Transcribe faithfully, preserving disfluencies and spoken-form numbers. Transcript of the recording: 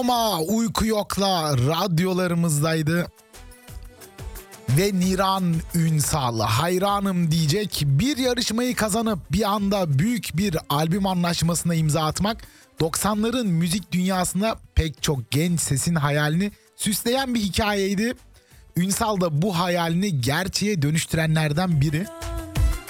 Roma Uyku Yok'la radyolarımızdaydı. Ve Niran Ünsal hayranım diyecek bir yarışmayı kazanıp bir anda büyük bir albüm anlaşmasına imza atmak doksanların müzik dünyasında pek çok genç sesin hayalini süsleyen bir hikayeydi. Ünsal da bu hayalini gerçeğe dönüştürenlerden biri.